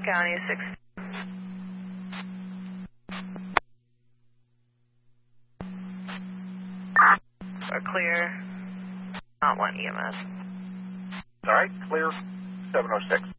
County 6. Clear. Not one EMS. All right, clear 706.